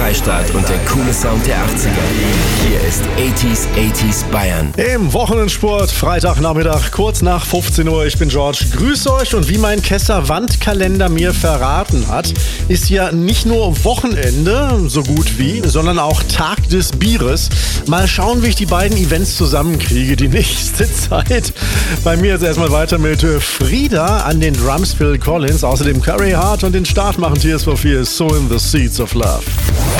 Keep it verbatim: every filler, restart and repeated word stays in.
Freistaat und der coole Sound der achtziger. Hier ist achtziger achtziger Bayern. Im Wochenendsport, Freitagnachmittag, kurz nach fünfzehn Uhr. Ich bin George, grüße euch, und wie mein Kesser Wandkalender mir verraten hat, ist ja nicht nur Wochenende, so gut wie, sondern auch Tag des Bieres. Mal schauen, wie ich die beiden Events zusammenkriege die nächste Zeit. Bei mir jetzt erstmal weiter mit Frieda an den Drums, Phil Collins, außerdem Curry Hart, und den Start machen Tears for Fears, So in the Seeds of Love.